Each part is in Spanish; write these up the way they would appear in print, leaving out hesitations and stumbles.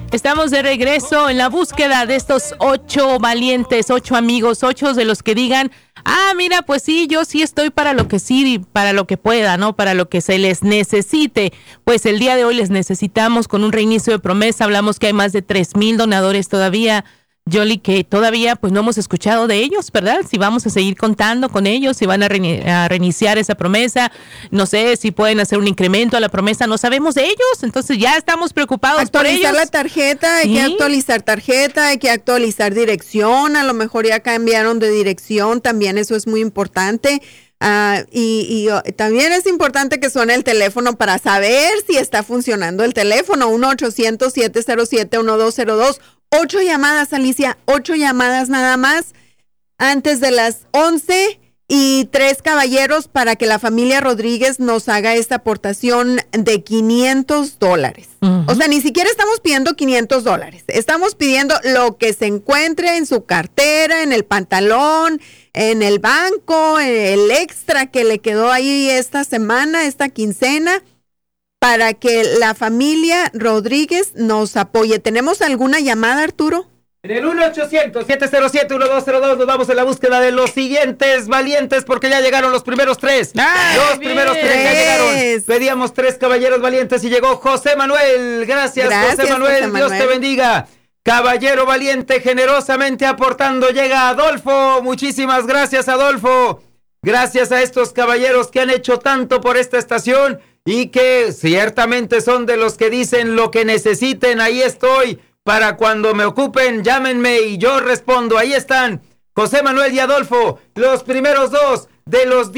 Estamos de regreso en la búsqueda de estos 8 valientes, 8 amigos, 8 de los que digan, mira, pues sí, yo sí estoy para lo que sí, para lo que pueda, ¿no? Para lo que se les necesite. Pues el día de hoy les necesitamos con un reinicio de promesa. Hablamos que hay más de 3,000 donadores todavía, Yoli, que todavía pues no hemos escuchado de ellos, ¿verdad? Si vamos a seguir contando con ellos, si van a reiniciar esa promesa, no sé si pueden hacer un incremento a la promesa, no sabemos de ellos, entonces ya estamos preocupados por ellos. Actualizar la tarjeta, hay que actualizar tarjeta, hay que actualizar dirección, a lo mejor ya cambiaron de dirección, también eso es muy importante. Y también es importante que suene el teléfono para saber si está funcionando el teléfono. 1-800-707-1202. 8 llamadas, Alicia, 8 llamadas nada más antes de las 11 y 3 caballeros para que la familia Rodríguez nos haga esta aportación de $500. Uh-huh. O sea, ni siquiera estamos pidiendo $500. Estamos pidiendo lo que se encuentre en su cartera, en el pantalón, en el banco, el extra que le quedó ahí esta semana, esta quincena, para que la familia Rodríguez nos apoye. ¿Tenemos alguna llamada, Arturo? En el 1-800-707-1202 nos vamos en la búsqueda de los siguientes valientes, porque ya llegaron los primeros 3. Los primeros 3 ya llegaron. Pedíamos 3 caballeros valientes y llegó José Manuel. Gracias José Manuel. Dios te bendiga. Caballero valiente, generosamente aportando, llega Adolfo. Muchísimas gracias, Adolfo. Gracias a estos caballeros que han hecho tanto por esta estación y que ciertamente son de los que dicen lo que necesiten. Ahí estoy. Para cuando me ocupen, llámenme y yo respondo. Ahí están José Manuel y Adolfo, los primeros 2 de los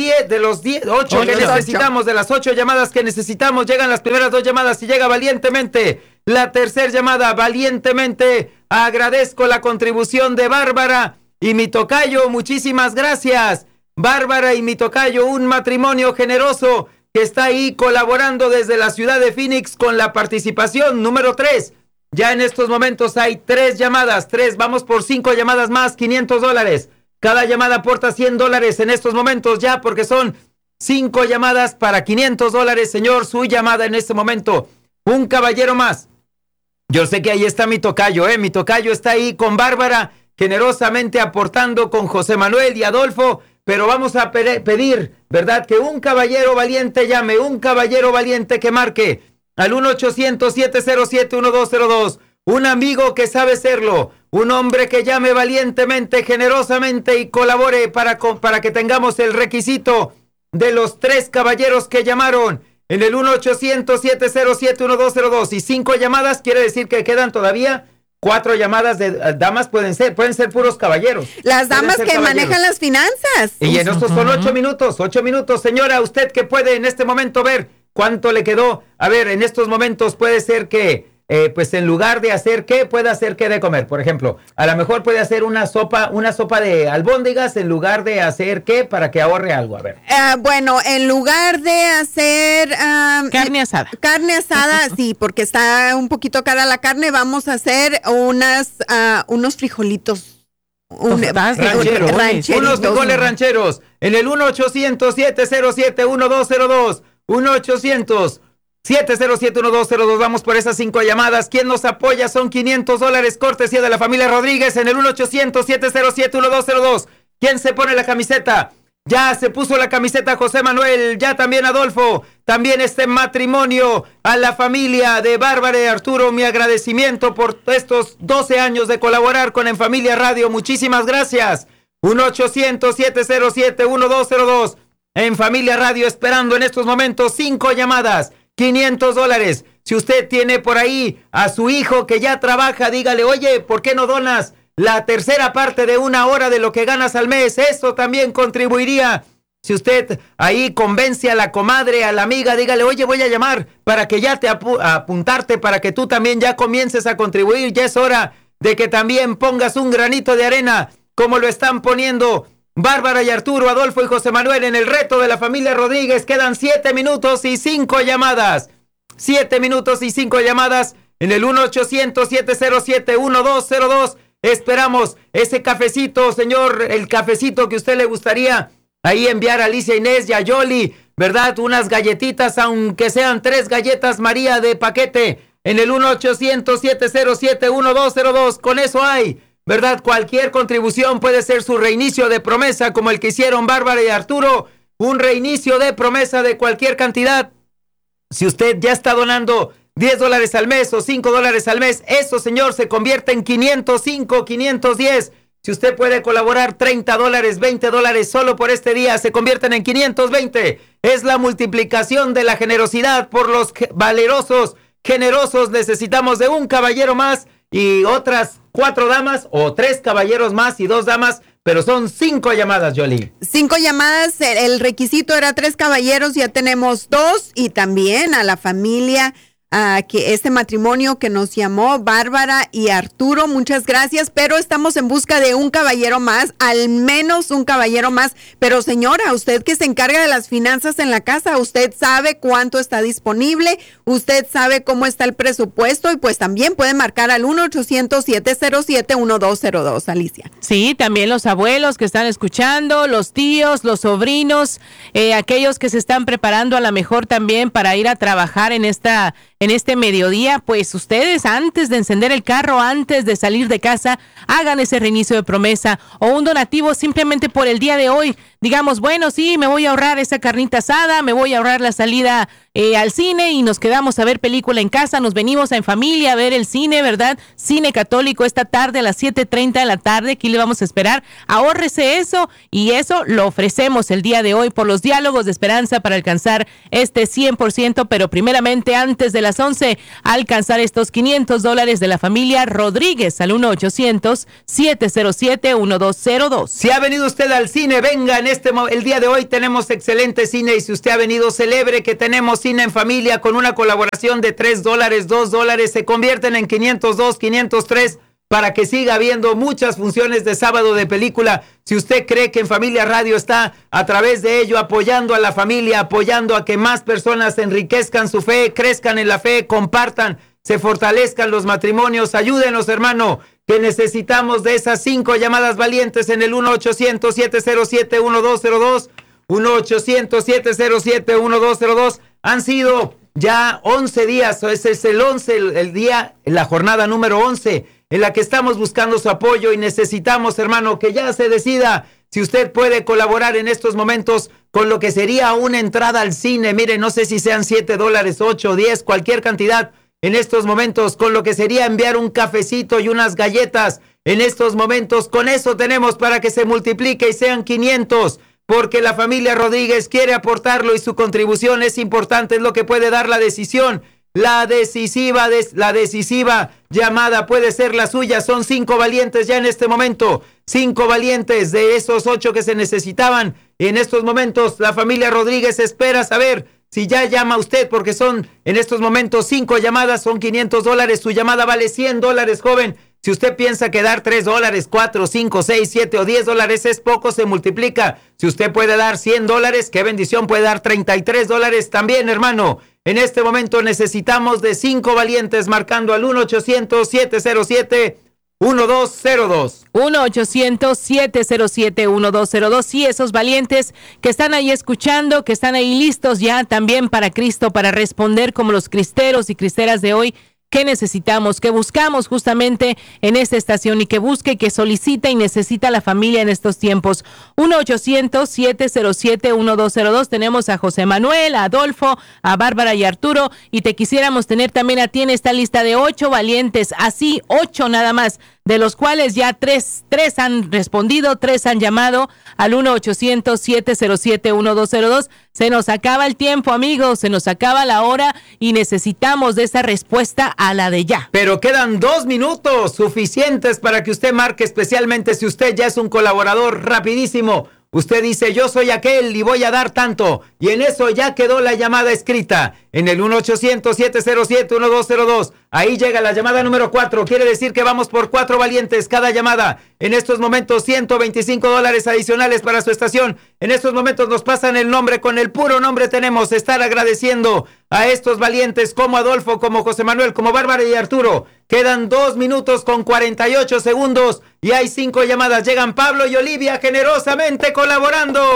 8 que necesitamos, de las 8 llamadas que necesitamos. Llegan las primeras 2 llamadas y llega valientemente la tercera llamada. Valientemente agradezco la contribución de Bárbara y mi tocayo. Muchísimas gracias, Bárbara y mi tocayo, un matrimonio generoso que está ahí colaborando desde la ciudad de Phoenix con la participación número 3. Ya en estos momentos hay 3 llamadas, 3, vamos por 5 llamadas más, $500. Cada llamada aporta $100 en estos momentos ya, porque son 5 llamadas para $500. Señor, su llamada en este momento. Un caballero más. Yo sé que ahí está mi tocayo, mi tocayo está ahí con Bárbara, generosamente aportando con José Manuel y Adolfo, pero vamos a pedir, ¿verdad? Que un caballero valiente llame, un caballero valiente que marque al 1-800-707-1202, un amigo que sabe serlo, un hombre que llame valientemente, generosamente y colabore para que tengamos el requisito de los 3 caballeros que llamaron en el 1-800-707-1202 y 5 llamadas, quiere decir que quedan todavía 4 llamadas de damas, pueden ser puros caballeros. Las damas que manejan las finanzas. Y en estos son 8 minutos, señora, usted que puede en este momento ver ¿cuánto le quedó? A ver, en estos momentos puede ser que, pues en lugar de hacer qué, puede hacer qué de comer. Por ejemplo, a lo mejor puede hacer una sopa de albóndigas en lugar de hacer qué para que ahorre algo. A ver. Bueno, en lugar de hacer carne asada. Carne asada, sí, porque está un poquito cara la carne, vamos a hacer unos frijolitos. Rancheros. Unos frijoles rancheros. En el 1-800-707-1202. 1-800-707-1202. Vamos por esas 5 llamadas. ¿Quién nos apoya? Son $500, cortesía de la familia Rodríguez. En el 1-800-707-1202. ¿Quién se pone la camiseta? Ya se puso la camiseta José Manuel, ya también Adolfo, también este matrimonio. A la familia de Bárbara y Arturo, mi agradecimiento por estos 12 años de colaborar con En Familia Radio. Muchísimas gracias. 1-800-707-1202. En Familia Radio, esperando en estos momentos 5 llamadas, $500. Si usted tiene por ahí a su hijo que ya trabaja, dígale, oye, ¿por qué no donas la tercera parte de 1 hora de lo que ganas al mes? Eso también contribuiría. Si usted ahí convence a la comadre, a la amiga, dígale, oye, voy a llamar para que ya te apuntarte, para que tú también ya comiences a contribuir. Ya es hora de que también pongas un granito de arena, como lo están poniendo Bárbara y Arturo, Adolfo y José Manuel en el reto de la familia Rodríguez. Quedan 7 minutos y 5 llamadas. 7 minutos y 5 llamadas en el 1-800-707-1202. Esperamos ese cafecito, señor, el cafecito que a usted le gustaría ahí enviar a Alicia Inés y a Yoli, ¿verdad? Unas galletitas, aunque sean 3 galletas María de paquete. en el 1-800-707-1202. Con eso hay, ¿verdad? Cualquier contribución puede ser su reinicio de promesa, como el que hicieron Bárbara y Arturo. Un reinicio de promesa de cualquier cantidad. Si usted ya está donando $10 al mes o $5 al mes, eso, señor, se convierte en 505, 510. Si usted puede colaborar $30, $20 solo por este día, se convierten en 520. Es la multiplicación de la generosidad por los valerosos, generosos. Necesitamos de un caballero más y otras 4 damas, o 3 caballeros más y 2 damas, pero son 5 llamadas, Yoli. 5 llamadas, el requisito era 3 caballeros, ya tenemos 2, y también a la familia, que este matrimonio que nos llamó, Bárbara y Arturo, muchas gracias, pero estamos en busca de un caballero más, al menos un caballero más. Pero señora, usted que se encarga de las finanzas en la casa, usted sabe cuánto está disponible, usted sabe cómo está el presupuesto, y pues también puede marcar al 1-800-707-1202, Alicia. Sí, también los abuelos que están escuchando, los tíos, los sobrinos, aquellos que se están preparando a lo mejor también para ir a trabajar en este mediodía, pues ustedes antes de encender el carro, antes de salir de casa, hagan ese reinicio de promesa o un donativo simplemente por el día de hoy. Digamos, bueno, sí, me voy a ahorrar esa carnita asada, me voy a ahorrar la salida al cine y nos quedamos a ver película en casa, nos venimos en familia a ver el cine, ¿verdad? Cine católico esta tarde a las 7:30 de la tarde, aquí le vamos a esperar. Ahórrese eso, y eso lo ofrecemos el día de hoy por los diálogos de esperanza para alcanzar este 100%, pero primeramente antes de las 11, alcanzar estos $500 de la familia Rodríguez al 1-800-707-1202. Si ha venido usted al cine, venga el día de hoy tenemos excelente cine, y si usted ha venido, celebre que tenemos cine en familia con una colaboración de $3, $2, se convierten en 502, 503, para que siga habiendo muchas funciones de sábado de película. Si usted cree que en Familia Radio está a través de ello apoyando a la familia, apoyando a que más personas enriquezcan su fe, crezcan en la fe, compartan, se fortalezcan los matrimonios, ayúdenos, hermano, que necesitamos de esas 5 llamadas valientes en el 1-800-707-1202, 1-800-707-1202. Han sido ya 11 días, ese es el 11, el día, la jornada número 11, en la que estamos buscando su apoyo, y necesitamos, hermano, que ya se decida si usted puede colaborar en estos momentos con lo que sería una entrada al cine. Mire, no sé si sean $7, 8, 10, cualquier cantidad en estos momentos, con lo que sería enviar un cafecito y unas galletas en estos momentos. Con eso tenemos para que se multiplique y sean 500, porque la familia Rodríguez quiere aportarlo y su contribución es importante, es lo que puede dar la decisión. La decisiva llamada puede ser la suya. Son 5 valientes ya en este momento. 5 valientes de esos 8 que se necesitaban. En estos momentos la familia Rodríguez espera saber si ya llama usted, porque son en estos momentos 5 llamadas, son $500. Su llamada vale $100, joven. Si usted piensa que dar $3, 4, 5, 6, 7 o $10 es poco, se multiplica. Si usted puede dar $100, qué bendición, puede dar $33 también, hermano. En este momento necesitamos de 5 valientes marcando al 1-800-707-1202. 1-800-707-1202. Y esos valientes que están ahí escuchando, que están ahí listos ya también para Cristo, para responder como los cristeros y cristeras de hoy. ¿Qué necesitamos? ¿Qué buscamos justamente en esta estación y que busque, que solicita y necesita la familia en estos tiempos? 1-800-707-1202. Tenemos a José Manuel, a Adolfo, a Bárbara y Arturo, y te quisiéramos tener también a ti en esta lista de 8 valientes, así 8 nada más, de los cuales ya 3 han respondido, 3 han llamado al 1-800-707-1202. Se nos acaba el tiempo, amigos, se nos acaba la hora y necesitamos de esa respuesta a la de ya. Pero quedan 2 minutos suficientes para que usted marque, especialmente si usted ya es un colaborador. Rapidísimo. Usted dice, yo soy aquel y voy a dar tanto. Y en eso ya quedó la llamada escrita en el 1-800-707-1202. Ahí llega la llamada número 4. Quiere decir que vamos por 4 valientes cada llamada. En estos momentos, $125 adicionales para su estación. En estos momentos nos pasan el nombre. Con el puro nombre tenemos estar agradeciendo a estos valientes como Adolfo, como José Manuel, como Bárbara y Arturo. Quedan 2 minutos con 48 segundos y hay 5 llamadas. Llegan Pablo y Olivia generosamente colaborando.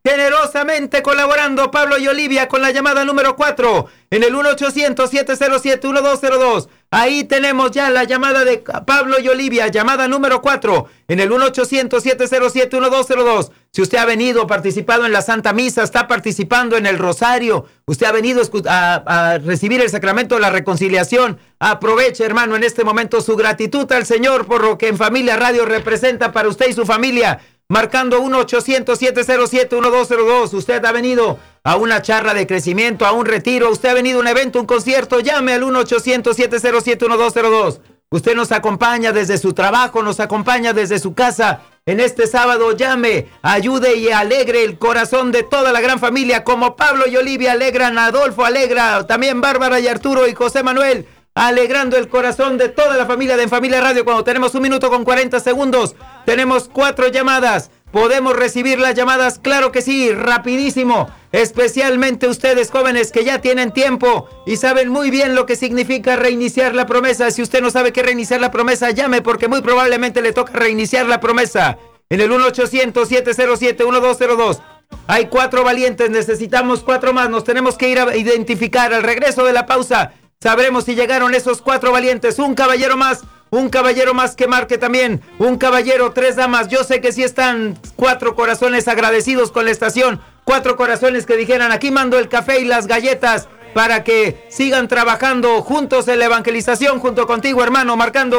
generosamente colaborando Pablo y Olivia con la llamada número 4 en el 1-800-707-1202. Ahí tenemos ya la llamada de Pablo y Olivia, llamada número 4 en el 1-800-707-1202. Si usted ha venido, participado en la Santa Misa, está participando en el Rosario, usted ha venido a recibir el sacramento de la reconciliación, aproveche, hermano, en este momento su gratitud al Señor por lo que en Familia Radio representa para usted y su familia. Marcando 1-800-707-1202. Usted ha venido a una charla de crecimiento, a un retiro, usted ha venido a un evento, un concierto, llame al 1-800-707-1202. Usted nos acompaña desde su trabajo, nos acompaña desde su casa. En este sábado llame, ayude y alegre el corazón de toda la gran familia, como Pablo y Olivia alegran, Adolfo alegra, también Bárbara y Arturo y José Manuel, alegrando el corazón de toda la familia de En Familia Radio. Cuando tenemos 1 minuto con 40 segundos, tenemos 4 llamadas. ¿Podemos recibir las llamadas? Claro que sí, rapidísimo. Especialmente ustedes jóvenes que ya tienen tiempo y saben muy bien lo que significa reiniciar la promesa. Si usted no sabe qué reiniciar la promesa, llame porque muy probablemente le toca reiniciar la promesa. En el 1-800-707-1202. Hay 4 valientes, necesitamos 4 más. Nos tenemos que ir a identificar. Al regreso de la pausa sabremos si llegaron esos 4 valientes. Un caballero más que marque también. Un caballero, 3 damas. Yo sé que sí están 4 corazones agradecidos con la estación. 4 corazones que dijeran, aquí mando el café y las galletas para que sigan trabajando juntos en la evangelización junto contigo, hermano. Marcando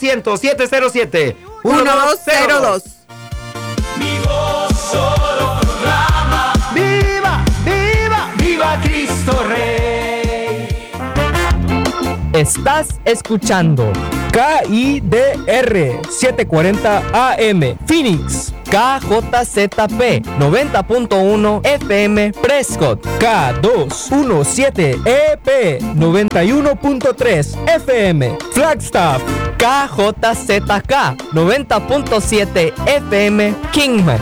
1-800-707-1202. Mi voz solo proclama. ¡Viva, viva, viva Cristo Rey! Estás escuchando KIDR 740 AM Phoenix, KJZP 90.1 FM Prescott, K217EP 91.3 FM Flagstaff, KJZK 90.7 FM Kingman,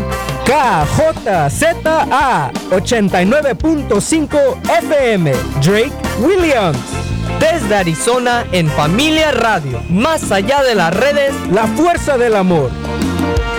KJZA 89.5 FM Drake Williams. Desde Arizona, en Familia Radio. Más allá de las redes, la fuerza del amor.